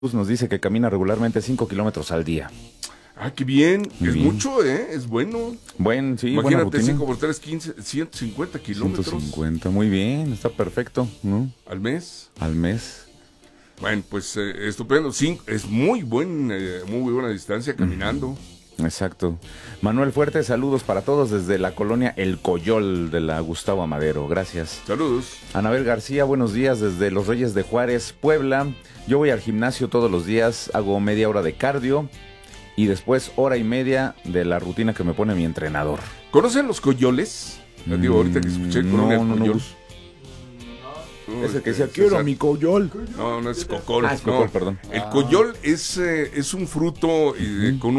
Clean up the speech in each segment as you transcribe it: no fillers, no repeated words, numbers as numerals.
Nos dice que camina regularmente 5 kilómetros al día. Ah, qué bien. Muy Es bien. mucho, es bueno. Buen, sí, buena Imagínate, rutina. 5 por 3, 15, 150 kilómetros 150, muy bien, está perfecto, ¿no? al mes. Al mes. Bueno, pues estupendo. Es muy muy buena distancia caminando. Exacto. Manuel Fuerte, saludos para todos desde la colonia El Coyol de la Gustavo Amadero. Gracias. Saludos. Anabel García, buenos días desde Los Reyes de Juárez, Puebla. Yo voy al gimnasio todos los días, hago media hora de cardio y después hora y media de la rutina que me pone mi entrenador. ¿Conocen los coyoles? Digo, ahorita que escuché No, el no, coyol. no. Es el que decía, quiero mi coyol. No, no es cocol. Ah, es cocol, no. perdón. El coyol es un fruto con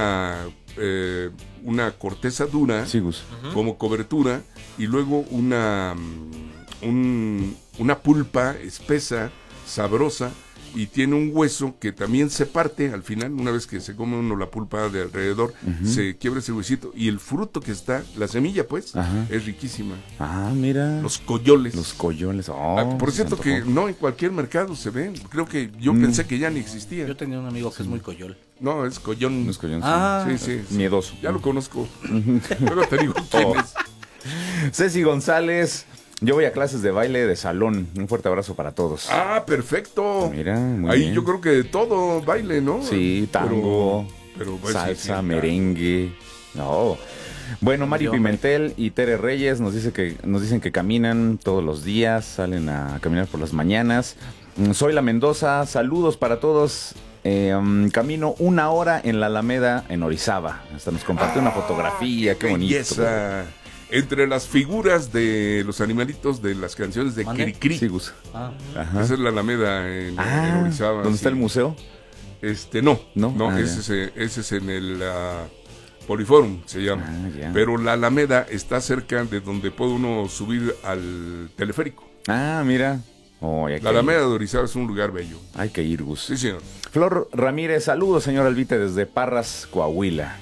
una corteza dura Sí, Gus. como cobertura y luego una pulpa espesa, sabrosa, y tiene un hueso que también se parte al final. Una vez que se come uno la pulpa de alrededor, se quiebra ese huesito, y el fruto que está, la semilla pues, Ajá. es riquísima. Ah, mira. Los coyoles. Los coyoles. Oh, Por se cierto antojó. que no en cualquier mercado se ven. Creo que yo pensé que ya ni existía. Yo tenía un amigo que es muy coyol. No, es collón. No es coyón, Ah, Sí. miedoso. Ya lo conozco. Luego te digo quién es. Ceci González, yo voy a clases de baile de salón. Un fuerte abrazo para todos. Ah, perfecto. Mira, muy Ahí bien. yo creo que de todo baile, ¿no? Sí, tango, pero pues, salsa, sí, merengue. No. Bueno, Mari Yo, Pimentel y Tere Reyes nos dicen que caminan todos los días, salen a caminar por las mañanas. Soy la Mendoza, saludos para todos. Camino 1 hora en la Alameda en Orizaba. Hasta nos compartió una fotografía, qué bonito. belleza. Entre las figuras de los animalitos de las canciones de ¿Mande? Cricri. Sí, Gus. Ah, Ajá. Esa es la Alameda en Ah, Orizaba. ¿dónde sí. está el museo? No, ¿No? Ah, ese es en el Poliforum, se llama. Ah, ya. Pero la Alameda está cerca de donde puede uno subir al teleférico. Ah, mira. Oh, hay que La Alameda de Orizaba es un lugar bello. Hay que ir, Gus. Sí, señor. Flor Ramírez, saludos, señor Albite, desde Parras, Coahuila.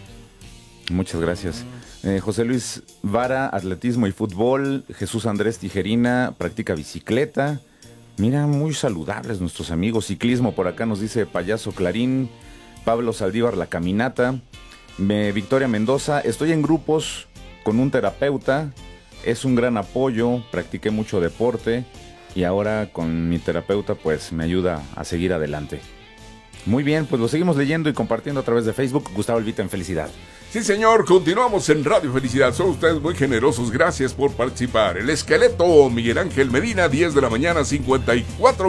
Muchas gracias. José Luis Vara, atletismo y fútbol. Jesús Andrés Tijerina, practica bicicleta. Mira, muy saludables nuestros amigos. Ciclismo, por acá nos dice Payaso Clarín. Pablo Saldívar, la caminata. Victoria Mendoza, estoy en grupos con un terapeuta. Es un gran apoyo, practiqué mucho deporte. Y ahora con mi terapeuta pues me ayuda a seguir adelante. Muy bien, pues lo seguimos leyendo y compartiendo a través de Facebook. Gustavo Albita en Felicidad. Sí, señor, continuamos en Radio Felicidad. Son ustedes muy generosos. Gracias por participar. El Esqueleto, Miguel Ángel Medina, 10 de la mañana, 54